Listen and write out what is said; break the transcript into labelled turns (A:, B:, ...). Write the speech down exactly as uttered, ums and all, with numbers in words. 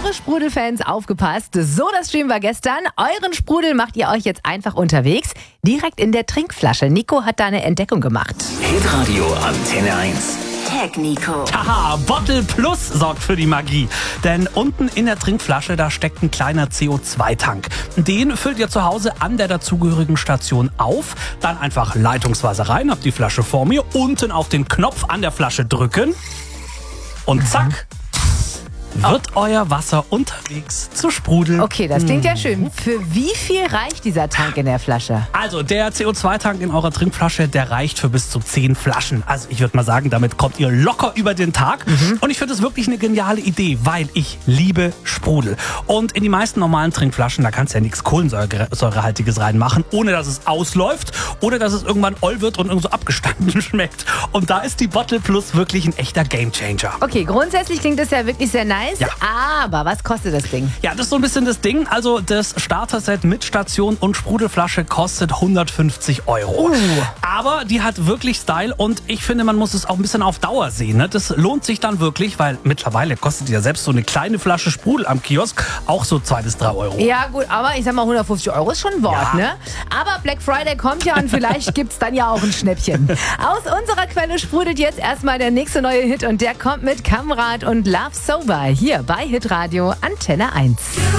A: Liebe Sprudelfans, aufgepasst. So, das Stream war gestern. Euren Sprudel macht ihr euch jetzt einfach unterwegs. Direkt in der Trinkflasche. Nico hat da eine Entdeckung gemacht.
B: Hitradio Antenne eins.
C: Tag Nico.
D: Haha, Bottle Plus sorgt für die Magie. Denn unten in der Trinkflasche, da steckt ein kleiner C O zwei Tank. Den füllt ihr zu Hause an der dazugehörigen Station auf. Dann einfach Leitungswasser rein, habt die Flasche vor mir. Unten auf den Knopf an der Flasche drücken. Und zack, wird euer Wasser unterwegs zu Sprudel.
A: Okay, das klingt ja schön. Für wie viel reicht dieser Tank in der Flasche?
D: Also der C O zwei Tank in eurer Trinkflasche, der reicht für bis zu zehn Flaschen. Also ich würde mal sagen, damit kommt ihr locker über den Tag. Mhm. Und ich finde es wirklich eine geniale Idee, weil ich liebe Sprudel. Und in die meisten normalen Trinkflaschen, da kannst du ja nichts Kohlensäurehaltiges reinmachen, ohne dass es ausläuft oder dass es irgendwann oll wird und irgend so abgestanden schmeckt. Und da ist die Bottle Plus wirklich ein echter Gamechanger.
A: Okay, grundsätzlich klingt das ja wirklich sehr nice.
D: Ja.
A: Aber was kostet das Ding?
D: Ja, das ist so ein bisschen das Ding. Also das Starter-Set mit Station und Sprudelflasche kostet hundertfünfzig Euro.
A: Uh.
D: Aber die hat wirklich Style und ich finde, man muss es auch ein bisschen auf Dauer sehen. Ne? Das lohnt sich dann wirklich, weil mittlerweile kostet ja selbst so eine kleine Flasche Sprudel am Kiosk auch so zwei bis drei Euro.
A: Ja gut, aber ich sag mal, hundertfünfzig Euro ist schon ein Wort,
D: Ja.
A: ne? Aber Black Friday kommt ja und vielleicht gibt's dann ja auch ein Schnäppchen. Aus unserer Quelle sprudelt jetzt erstmal der nächste neue Hit und der kommt mit Kamrat und Love Sober hier bei Hitradio Antenne eins.